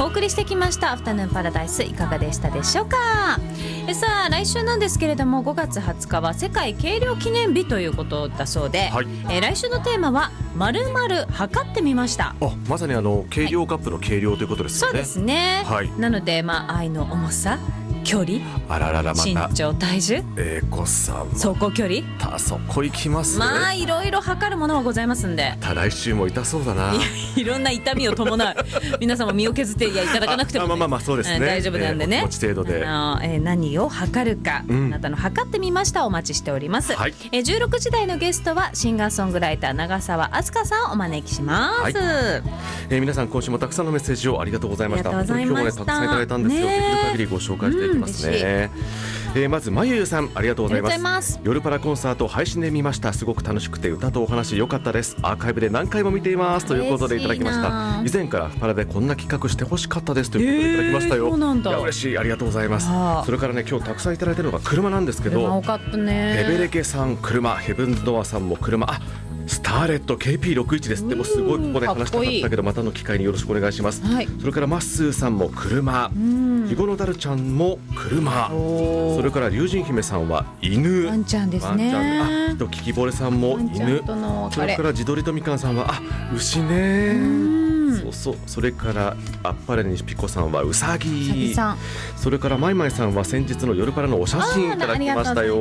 お送りしてきましたアフタヌーンパラダイス、いかがでしたでしょうか。さあ来週なんですけれども、5月20日は世界計量記念日ということだそうで、 はい、 来週のテーマは〇〇測ってみました。 まさに計量カップの計量ということですよね。 そうですね、 はい、 なので、愛の重さ、距離、 あららら、また身長、体重、 子さん走行距離、 そこ行きますね。 いろいろ測るものはございますんで、 来週も痛そうだな。 いろんな痛みを伴う皆さんも身を削っていただかなくても、ね、 そうですね、 大丈夫なんでね、 お気持ち程度で何を測るか、あなたの測ってみましたお待ちしております。 はい、 16時台のゲストはシンガーソングライター長澤明日香さんをお招きします。はい、 皆さん今週もたくさんのメッセージをありがとうございました。 ありがとうございました。 今日もねたくさんいただいたんですよ。できる限りご紹介していきますね。まずまゆゆさん、ありがとうございます。夜パラコンサート配信で見ました。すごく楽しくて歌とお話良かったです。アーカイブで何回も見ていますということでいただきました。以前からパラでこんな企画してほしかったですということでいただきましたよ。 そうなんだ。 いや嬉しい、ありがとうございます。それからね、今日たくさんいただいているのが車なんですけど、 車多かったね。 ヘベレケさん車、ヘブンズドアさんも車、スターレット KP61 です。でもすごいここで話したかったけど、またの機会によろしくお願いします。はい、それからマッスーさんも車、ひごのだるちゃんも車、それから龍神姫さんは犬、 ワンちゃんですね。 とキキボレさんも犬、それから地鶏とみかんさんは牛ね。それからあっぱれにしピコさんはうさぎ、それからまいまいさんは先日の夜パラのお写真いただきましたよ。